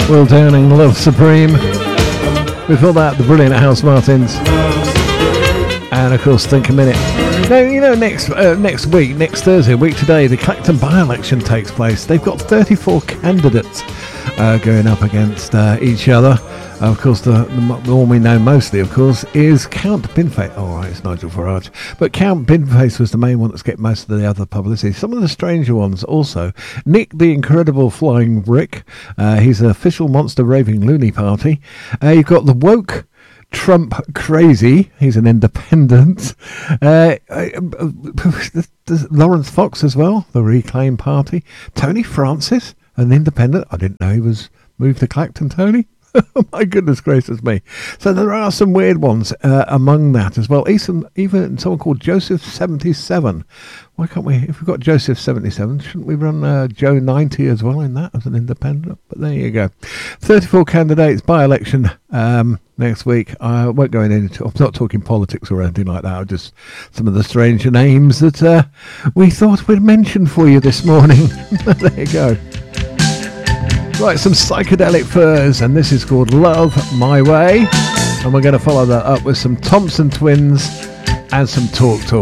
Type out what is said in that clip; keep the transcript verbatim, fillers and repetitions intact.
Will Downing, Love Supreme. Before that, the brilliant House Martins. And of course, Think a Minute. Now, you know, next uh, next week, next Thursday, a week today, the Clacton by-election takes place. They've got thirty-four candidates uh, going up against uh, each other. Of course, the, the, the one we know mostly, of course, is Count Binface. All right, it's Nigel Farage. But Count Binface was the main one that's getting most of the other publicity. Some of the stranger ones also. Nick the Incredible Flying Brick. Uh, he's an official Monster Raving Loony Party. Uh, you've got the Woke Trump Crazy. He's an independent. Uh, uh, uh, Lawrence Fox as well, the Reclaim Party. Tony Francis, an independent. I didn't know he was moved to Clacton, Tony. Oh my goodness gracious me. So there are some weird ones uh, among that as well. Even, even someone called Joseph seventy-seven. Why can't we, if we've got Joseph seventy-seven, shouldn't we run uh, Joe ninety as well in that as an independent? But there you go. thirty-four candidates by election um, next week. I won't go into, I'm not talking politics or anything like that. Just some of the stranger names that uh, we thought we'd mention for you this morning. There you go. Right, some Psychedelic Furs, and this is called Love My Way. And we're going to follow that up with some Thompson Twins and some Talk Talk.